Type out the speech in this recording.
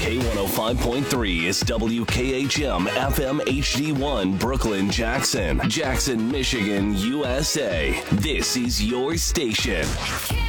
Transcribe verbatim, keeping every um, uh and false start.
K one oh five point three is W K H M F M H D one Brooklyn, Jackson. Jackson, Michigan, U S A. This is your station.